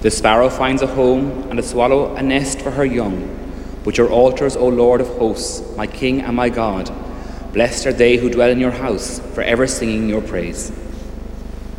The sparrow finds a home, and the swallow a nest for her young. But your altars, O Lord of hosts, my King and my God, blessed are they who dwell in your house, forever singing your praise.